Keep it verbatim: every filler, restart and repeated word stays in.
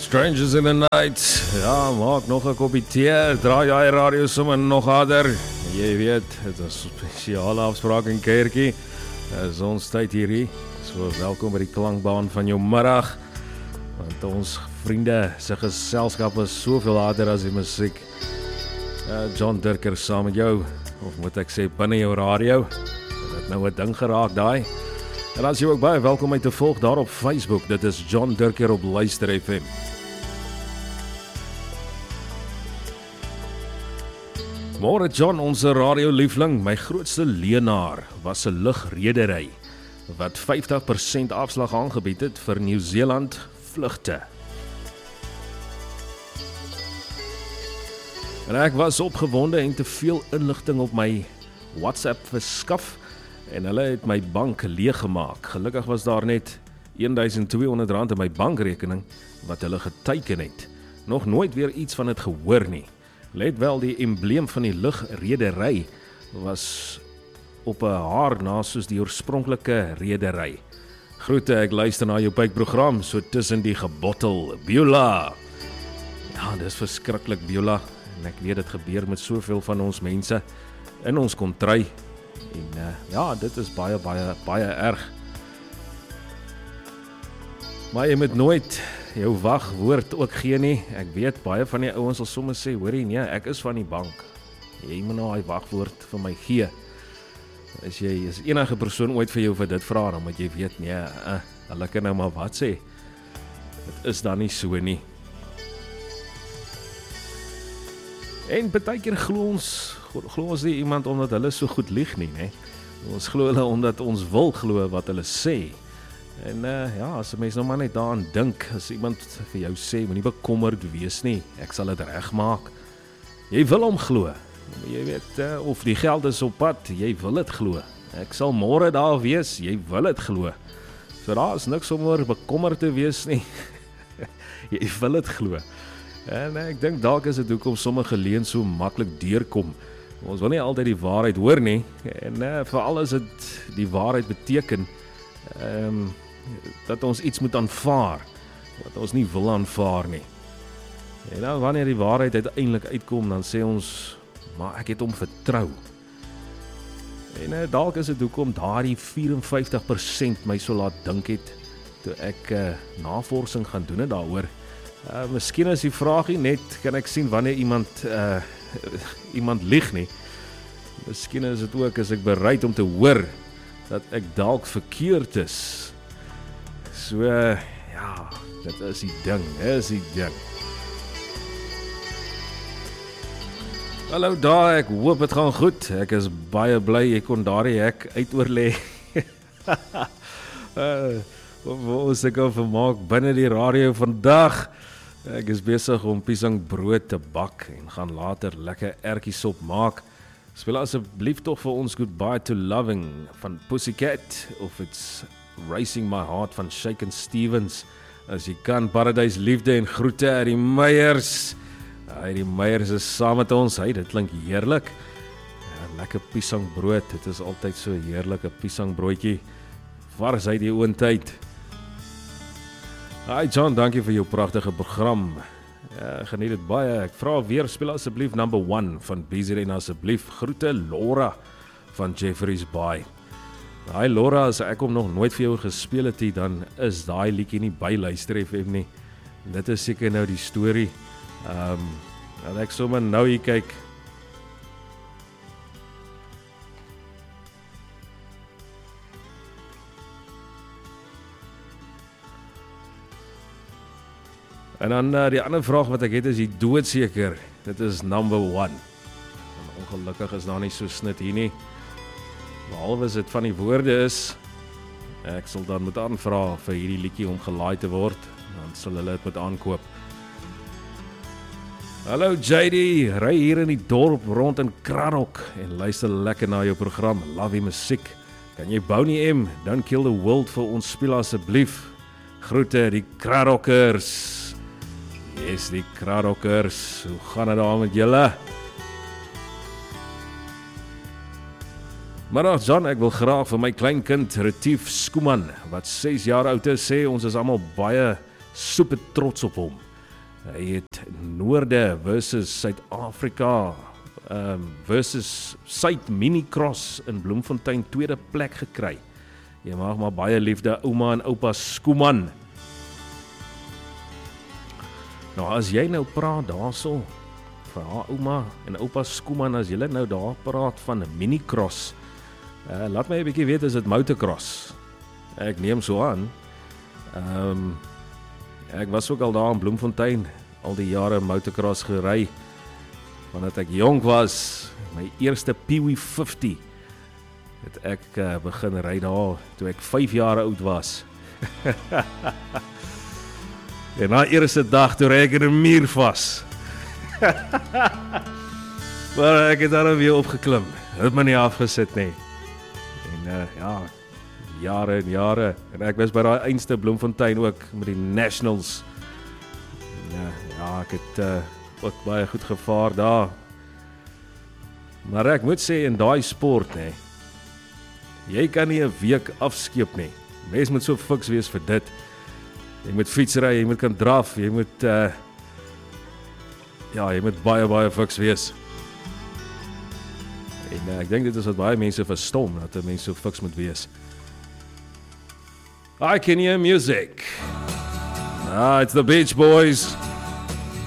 Strangers in the Night. Ja, maak nog 'n koppie tee, draai jy radio sommer nog harder. Jy weet, dit is 'n spesiale afspraak in Kerkie. Dis ons tyd hierdie. So welkom by die klankbaan van jou middag. Want ons vriende se geselskap is soveel harder as die musiek. Uh, John Durker saam met jou, of moet ek sê binne jou radio. Dit nou 'n ding geraak daai. En as jy ook baie welkom om te volg daar op Facebook. Dit is John Durker op Luister F M. Môre John, ons radio liefling, my grootste leenaar was 'n lugredery wat vyftig persent afslag aangebied het vir Nieu-Seeland vlugte. En ek was opgewonde en te veel inligting op my WhatsApp verskaf en hulle het my bank leeggemaak. Gelukkig was daar net twaalf honderd rand in my bankrekening wat hulle geteken het. Nog nooit weer iets van dit gehoor nie. Let wel, die embleem van die lugredery was op 'n haar na soos die oorspronklike redery. Groete, ek luister na jou buikprogram so tussen die gebottel. Beulah. Ja, dis verskriklik, Beulah. En ek weet dit gebeur met soveel van ons mense in ons kontry. En uh, ja, dit is baie, baie, baie erg. Maar jy moet nooit jou wagwoord ook gee nie. Ek weet, baie van die ouens sal sommer sê, hoorie, nee, ek is van die bank. Jy moet nou die wagwoord vir my gee. As jy, as enige persoon ooit vir jou vir dit vra, dan moet jy weet, nee, uh, hulle kan nou maar wat sê. Dit is dan nie so nie. En baie keer glo ons, glo ons nie iemand omdat hulle so goed lieg nie, né? Ons glo hulle omdat ons wil glo wat hulle sê. En uh, ja, as 'n mens nou maar net daaraan dink, as iemand vir jou sê, moenie bekommerd wees nie, ek sal dit regmaak. Jy wil hom glo. Jy weet, uh, of die geld is op pad, jy wil dit glo. Ek sal môre daar wees, jy wil dit glo. So daar is niks om oor bekommerd te wees nie. Jy wil dit glo. En ek dink dalk is dit hoekom sommige leen so maklik deurkom. Ons wil nie altyd die waarheid hoor nie. En uh, veral as dit die waarheid beteken um, dat ons iets moet aanvaar wat ons nie wil aanvaar nie. En nou wanneer die waarheid uiteindelik uitkom, dan sê ons, maar ek het hom vertrou. En uh, dalk is dit hoekom daardie vyf en vyftig persent my so laat dink het toe ek uh, navorsing gaan doen het daaroor. Uh, miskien is die vraag nie net, kan ek sien wanneer iemand uh, iemand lieg nie. Miskien is dit ook, as ek bereid om te hoor dat ek dalk verkeerd is. So, uh, ja, dit is die ding, is die ding. Hallo daar, ek hoop het gaan goed. Ek is baie bly, ek kon daardie hek uitoorlê. uh, Wat is ek al vermaak binne die radio vandag? Ek is besig om piesangbrood te bak en gaan later lekker ertjiesop maak. Speel asseblief tog vir ons Goodbye to Loving van Pussycat of It's Racing My Heart van Shakin' Stevens. As jy kan, Paradise Liefde en groete uit die Meyers. Hy die Meyers is saam met ons. Hy, dit klink heerlik. Ja, lekker piesangbrood. Dit is altyd so heerlike piesangbroodjie. Vars uit die oondtyd. Hi John, dankie vir jou pragtige program. Ja, geniet dit baie. Ek vra weer, speel asseblief number one van B Z N asseblief. Groete Laura van Jeffreys Bay. Hi Laura, as ek hom nog nooit vir jou gespeel het, dan is daai liedjie nie by Luister F M nie. Dit is seker nou die storie. Ehm, um, ek sommer nou hier kyk. En dan uh, die ander vraag wat ek het is die doodseker. Dit is number one. En ongelukkig is daar nie so snit hier nie. Behalwe as dit van die woorde is, ek sal dan moet aanvra vir hierdie liedjie om gelaai te word. Dan sal hulle dit moet aankoop. Hallo J D, ry hier in die dorp rond in Kranok en luister lekker na jou program. Love die musiek. Kan jy Boney M, Don't Kill the World vir ons speel asseblief. Groete die Kranokers. Yes, die Kranokers. Hoe gaan dit daar met julle? Maar John, ek wil graag vir my kleinkind Retief Skooman, wat ses jaar oud is, sê ons is almal baie super trots op hom. Hy het Noorde versus Suid-Afrika um, versus Suid Minicross in Bloemfontein tweede plek gekry. Jy mag maar baie liefde ouma en oupa Skuman. Nou as jy nou praat daarso vir haar ouma en oupa Skuman, as julle nou daar praat van 'n minicross, uh, laat my 'n bietjie weet, is dit motocross? Ek neem so aan. Ehm um, ek was ook al daar in Bloemfontein, al die jare motocross gery. Wanneer ek jonk was, my eerste Pee Wee vyftig, het ek uh, begin ry daar toe ek vyf jaar oud was. En na eerste dag toe ry ek in 'n muur vas. Maar ek het daar weer opgeklim. Het my nie afgesit nie. En uh, ja, jare en jare. En ek was by daai einste Bloemfontein ook met die Nationals. En, uh, ja, ek het uh, ook baie goed gevaar daar. Maar ek moet sê, in daai sport, nee, jy kan nie 'n week afskeep nie. Mens moet so fiks wees vir dit. Jy moet fietsry, jy moet kan draf, jy moet uh, ja, jy moet baie baie fiks wees. En uh, ek dink dit is wat baie mense verstom, dat 'n mens so fiks moet wees. I can hear music. Ah, it's the Beach Boys.